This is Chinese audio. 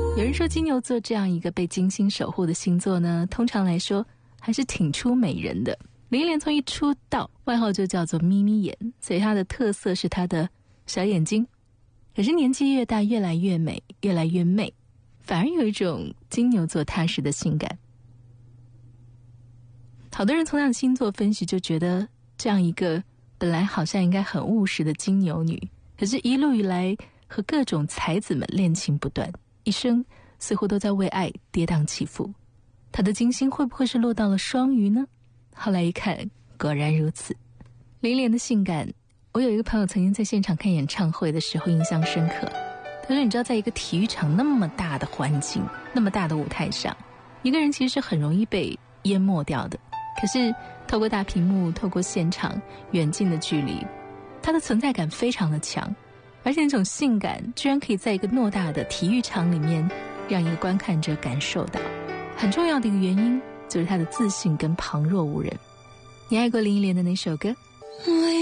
有人说金牛座这样一个被金星守护的星座呢，通常来说还是挺出美人的。林忆莲从一出道外号就叫做眯眯眼，所以她的特色是她的小眼睛。可是年纪越大，越来越美，越来越媚，反而有一种金牛座踏实的性感。好多人从她的星座分析就觉得，这样一个本来好像应该很务实的金牛女，可是一路以来和各种才子们恋情不断，一生似乎都在为爱跌宕起伏。她的金星会不会是落到了双鱼呢？后来一看，果然如此。林忆莲的性感，我有一个朋友曾经在现场看演唱会的时候印象深刻。他说你知道在一个体育场那么大的环境，那么大的舞台上，一个人其实是很容易被淹没掉的。可是透过大屏幕，透过现场远近的距离，他的存在感非常的强，而且那种性感居然可以在一个偌大的体育场里面让一个观看者感受到。很重要的一个原因就是他的自信跟旁若无人。你爱过林忆莲的哪首歌？